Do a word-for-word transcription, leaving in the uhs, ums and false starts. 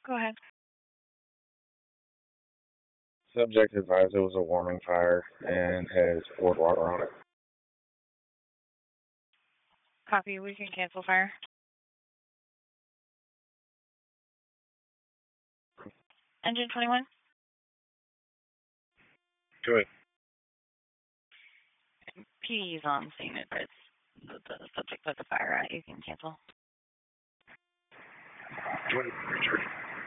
Go ahead. Subject advised it was a warming fire and has poured water on it. Copy. We can cancel fire. Engine twenty-one. Good. P D's on scene. It's the, the subject of the fire. You can cancel. Good. Richard.